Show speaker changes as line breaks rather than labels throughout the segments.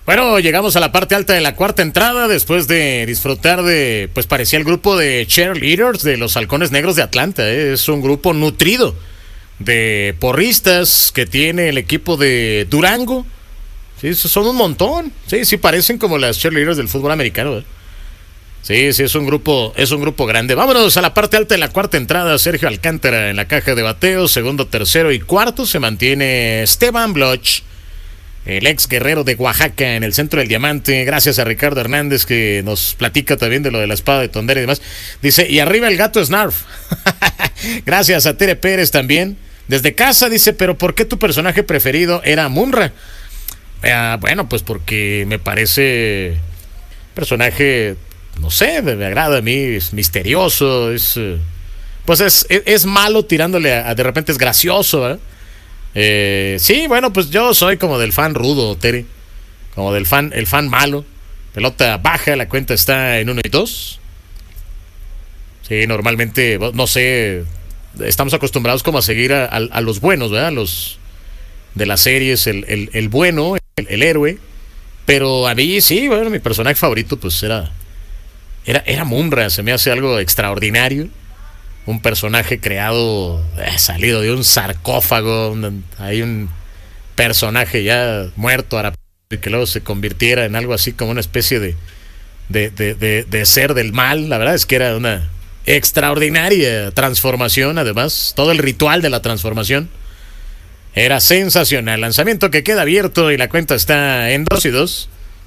Bueno, llegamos a la parte alta de la cuarta entrada después de disfrutar de, pues parecía el grupo de cheerleaders de los Halcones Negros de Atlanta. Es un grupo nutrido de porristas que tiene el equipo de Durango. Sí, son un montón. Sí, parecen como las cheerleaders del fútbol americano. Sí, es un grupo grande. Vámonos a la parte alta de la cuarta entrada. Sergio Alcántara en la caja de bateo. Segundo, tercero y cuarto se mantiene Esteban Bloch, el ex guerrero de Oaxaca, en el centro del diamante. Gracias a Ricardo Hernández, que nos platica también de lo de la espada de Tondera y demás. Dice, y arriba el gato Snarf. Gracias a Tere Pérez también. Desde casa dice, pero ¿por qué tu personaje preferido era Munra? Bueno, pues porque me parece personaje, no sé, me agrada a mí, es misterioso, pues es malo tirándole de repente es gracioso, sí, bueno, pues yo soy como del fan rudo, Tere, como el fan malo. Pelota baja, la cuenta está en 1 y 2. Sí, normalmente, no sé, estamos acostumbrados como a seguir a los buenos, ¿verdad? Los de las series, el bueno, el héroe. Pero a mí sí, bueno, mi personaje favorito pues era Munra. Se me hace algo extraordinario. Un personaje creado, salido de un sarcófago. Hay un personaje ya muerto que luego se convirtiera en algo así como una especie de ser del mal. La verdad es que era una extraordinaria transformación. Además, todo el ritual de la transformación era sensacional. Lanzamiento que queda abierto y la cuenta está en 2 y 2.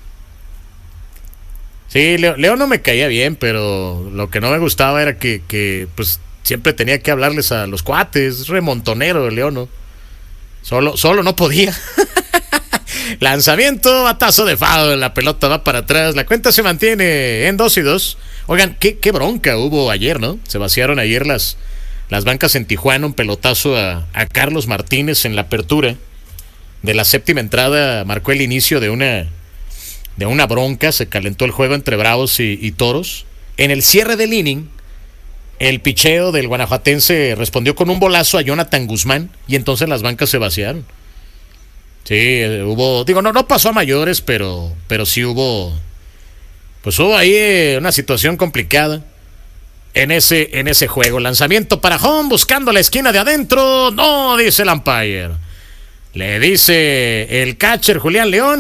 Sí, Leo no me caía bien, pero lo que no me gustaba era que pues siempre tenía que hablarles a los cuates. Remontonero, Leo, ¿no? Solo no podía. Lanzamiento, batazo de foul, la pelota va para atrás, la cuenta se mantiene en 2 y 2. Oigan, qué bronca hubo ayer, ¿no? Se vaciaron ayer las bancas en Tijuana, un pelotazo a Carlos Martínez en la apertura de la séptima entrada, marcó el inicio de una bronca, se calentó el juego entre Bravos y Toros. En el cierre del inning, el picheo del guanajuatense respondió con un bolazo a Jonathan Guzmán y entonces las bancas se vaciaron. Sí, no pasó a mayores, pero sí hubo ahí una situación complicada en ese juego. Lanzamiento para home, buscando la esquina de adentro. No, dice el umpire. Le dice el catcher Julián León.